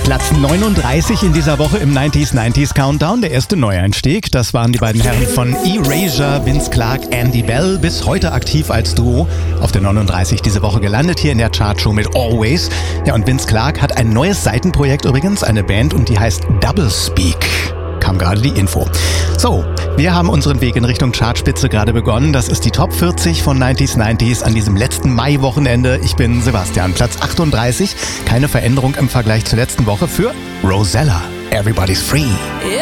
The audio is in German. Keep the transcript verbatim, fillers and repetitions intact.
Platz neununddreißig in dieser Woche im neunziger neunziger Countdown, der erste Neueinstieg. Das waren die beiden Herren von Erasure, Vince Clarke, Andy Bell, bis heute aktiv als Duo. Auf der neununddreißig diese Woche gelandet hier in der Chartshow mit Always. Ja, und Vince Clarke hat ein neues Seitenprojekt übrigens, eine Band, und die heißt Double Speak. Kam gerade die Info. So, wir haben unseren Weg in Richtung Chartspitze gerade begonnen. Das ist die Top vierzig von neunziger neunziger an diesem letzten Mai-Wochenende. Ich bin Sebastian, Platz achtunddreißig. Keine Veränderung im Vergleich zur letzten Woche für Rosella. Everybody's Free.